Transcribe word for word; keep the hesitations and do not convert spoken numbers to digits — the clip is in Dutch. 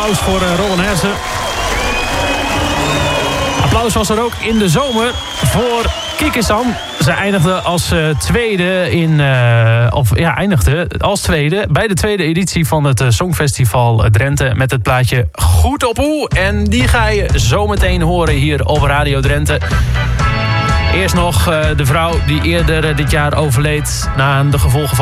applaus voor uh, Rowan Hersen. Applaus was er ook in de zomer voor Kikisam. Ze eindigde als uh, tweede in, uh, of ja, eindigde als tweede bij de tweede editie van het uh, Songfestival Drenthe met het plaatje Goed op Hoe. En die ga je zo meteen horen hier op Radio Drenthe. Eerst nog uh, de vrouw die eerder uh, dit jaar overleed na de gevolgen van